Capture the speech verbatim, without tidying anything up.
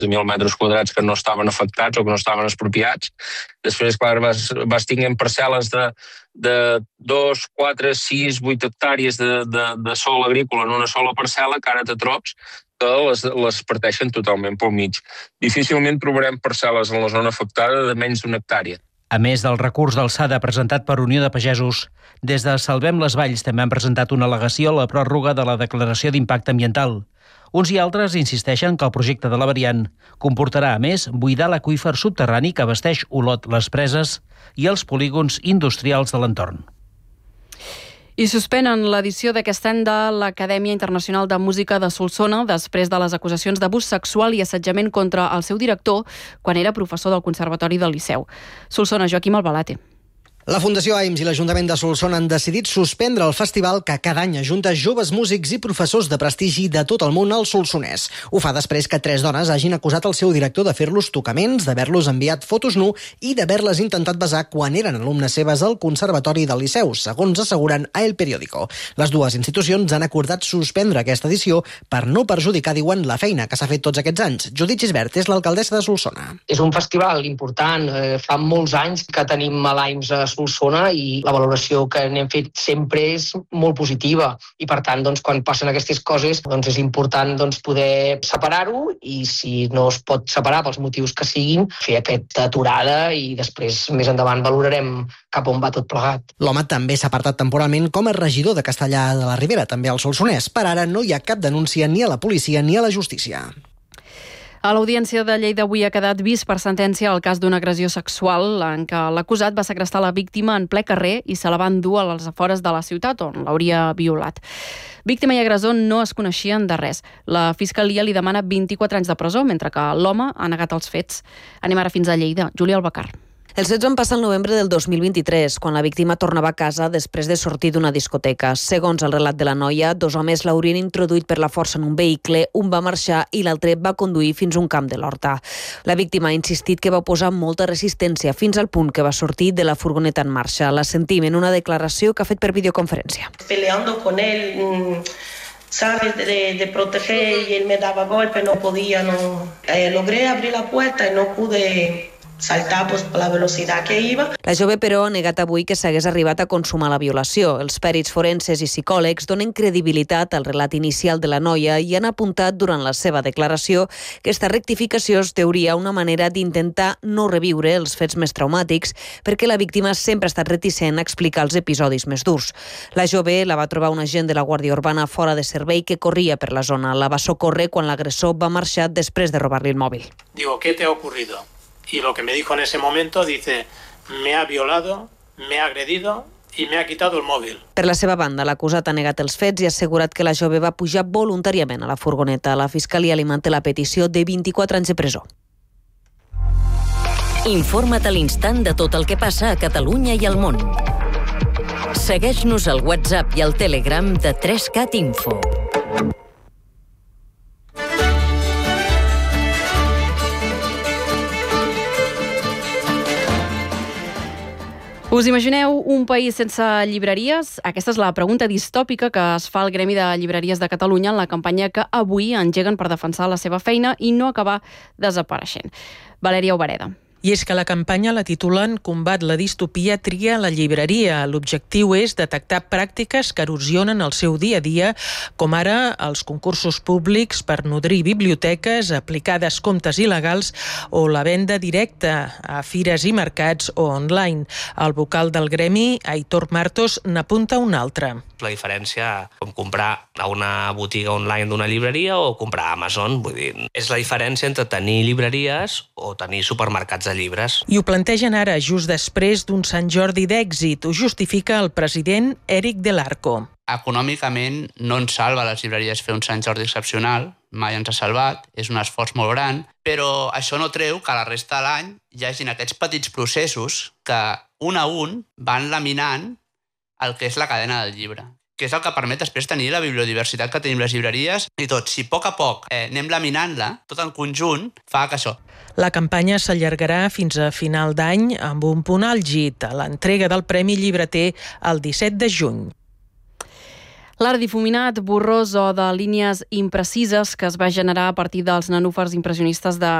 mil metres quadrats que no estaven afectats o que no estaven expropiats. Després, clar, vas, vas tinguent parcel·les de, de dos, quatre, sis, vuit hectàrees de, de, de sol agrícola en una sola parcel·la, que ara te trobs que les, les parteixen totalment pel mig. Difícilment trobarem parcel·les en la zona afectada de menys d'una hectàrea. A més del recurs d'alçada presentat per Unió de Pagesos, des de Salvem les Valls també han presentat una al·legació a la pròrroga de la declaració d'impacte ambiental. Uns i altres insisteixen que el projecte de la variant comportarà, a més, buidar l'aqüífer subterrani que abasteix Olot, les preses i els polígons industrials de l'entorn. I suspenen l'edició d'aquest any de l'Acadèmia Internacional de Música de Solsona després de les acusacions d'abús sexual i assetjament contra el seu director quan era professor del Conservatori del Liceu. Solsona, Joaquim Albalate. La Fundació A I M S i l'Ajuntament de Solsona han decidit suspendre el festival que cada any ajunta joves músics i professors de prestigi de tot el món al Solsonès. Ho fa després que tres dones hagin acusat el seu director de fer-los tocaments, d'haver-los enviat fotos nu i d'haver-les intentat besar quan eren alumnes seves al Conservatori del Liceu, segons asseguren a El Periódico. Les dues institucions han acordat suspendre aquesta edició per no perjudicar, diuen, la feina que s'ha fet tots aquests anys. Judit Gisbert és l'alcaldessa de Solsona. És un festival important. Eh, fa molts anys que tenim a l'A I M S a Solsona i la valoració que n'hem fet sempre és molt positiva i per tant doncs, quan passen aquestes coses doncs, és important doncs, poder separar-ho i si no es pot separar pels motius que siguin, fer aquesta aturada i després més endavant valorarem cap on va tot plegat. L'home també s'ha apartat temporalment com a regidor de Castellar de la Ribera, també al Solsonès. Per ara no hi ha cap denúncia ni a la policia ni a la justícia. A l'Audiència de Lleida avui ha quedat vist per sentència el cas d'una agressió sexual en què l'acusat va segrestar la víctima en ple carrer i se la va endur a les afores de la ciutat on l'hauria violat. Víctima i agressor no es coneixien de res. La Fiscalia li demana vint-i-quatre anys de presó, mentre que l'home ha negat els fets. Anem ara fins a Lleida. Júlia Albacar. Els fets van passar el novembre del dos mil vint-i-tres, quan la víctima tornava a casa després de sortir d'una discoteca. Segons el relat de la noia, dos homes l'haurien introduït per la força en un vehicle, un va marxar i l'altre va conduir fins a un camp de l'Horta. La víctima ha insistit que va posar molta resistència fins al punt que va sortir de la furgoneta en marxa. La sentim en una declaració que ha fet per videoconferència. Peleando con él, ¿sabes? De, de proteger y él me daba golpe, no podía, no. Eh, logré abrir la puerta y no pude saltar pues, per la velocitat que iba. La jove, però, ha negat avui que s'hagués arribat a consumar la violació. Els pèrits forenses i psicòlegs donen credibilitat al relat inicial de la noia i han apuntat durant la seva declaració que aquesta rectificació es deuria a una manera d'intentar no reviure els fets més traumàtics perquè la víctima sempre ha estat reticent a explicar els episodis més durs. La jove la va trobar un agent de la Guàrdia Urbana fora de servei que corria per la zona. La va socórrer quan l'agressor va marxar després de robar-li el mòbil. Digo, ¿qué te ha ocurrido? Y lo que me dijo en ese momento, dice, me ha violado, me ha agredido y me ha quitado el móvil. Per la seva banda, l'acusat ha negat els fets i ha assegurat que la jove va pujar voluntàriament a la furgoneta. La Fiscalia li manté la petició de vint-i-quatre anys de presó. Informa't a l'instant de tot el que passa a Catalunya i al món. Segueix-nos al WhatsApp i al Telegram de tres cat Info. Us imagineu un país sense llibreries? Aquesta és la pregunta distòpica que es fa al Gremi de Llibreries de Catalunya en la campanya que avui engeguen per defensar la seva feina i no acabar desapareixent. Valèria Obereda. I és que la campanya la titulen Combat la distopia, tria la llibreria. L'objectiu és detectar pràctiques que erosionen el seu dia a dia, com ara els concursos públics per nodrir biblioteques, aplicar descomptes il·legals o la venda directa a fires i mercats o online. El vocal del gremi, Aitor Martos, n'apunta un altre. La diferència com comprar a una botiga online d'una llibreria o comprar a Amazon. Vull dir, és la diferència entre tenir llibreries o tenir supermercats de llibres. I ho plantegen ara, just després d'un Sant Jordi d'èxit. Ho justifica el president Eric Del Arco. Econòmicament no ens salva a les llibreries fer un Sant Jordi excepcional, mai ens ha salvat, és un esforç molt gran, però això no treu que a la resta de l'any hi hagin aquests petits processos que un a un van laminant el que és la cadena del llibre, que és el que permet després tenir la bibliodiversitat que tenim les llibreries i tot. Si a poc a poc eh, anem laminant-la, tot en conjunt fa que això. La campanya s'allargarà fins a final d'any amb un punt àlgid, a l'entrega del Premi Llibreter el disset de juny. L'art difuminat, borrós o de línies imprecises que es va generar a partir dels nenúfars impressionistes de